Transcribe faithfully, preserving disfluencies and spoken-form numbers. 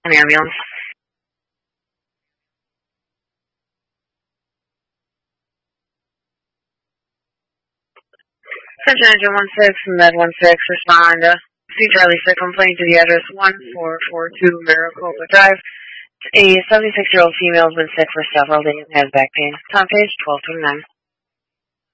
An ambulance. Attention Engine one six and Med one six, respond to C. Charlie sick complaint to the address one four four two Maricopa Drive. A seventy-six-year-old female has been sick for several days and has back pain. Top page twelve twenty-nine.